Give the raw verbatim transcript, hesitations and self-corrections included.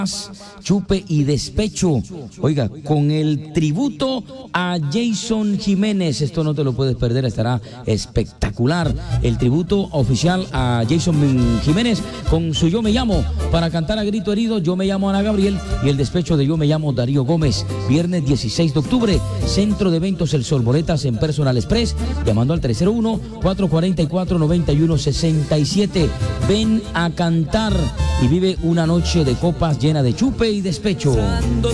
Chupe y Despecho. Oiga, con el tributo a Jason Jiménez. Esto no te lo puedes perder, estará espectacular. El tributo oficial a Jason Jiménez con su Yo Me Llamo. Para cantar a grito herido, Yo Me Llamo Ana Gabriel, y el despecho de Yo Me Llamo Darío Gómez. Viernes dieciséis de octubre, Centro de Eventos El Sol. Boletas en Personal Express, llamando al tres cero uno, cuatro cuatro cuatro, nueve uno seis siete. Ven a cantar y vive una noche de copas llena de chupe y despecho.